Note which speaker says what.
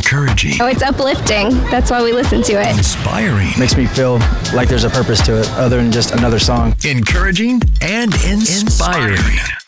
Speaker 1: Encouraging.
Speaker 2: Oh, it's uplifting. That's why we listen to it.
Speaker 1: Inspiring.
Speaker 3: Makes me feel like there's a purpose to it other than just another song.
Speaker 1: Encouraging and inspiring.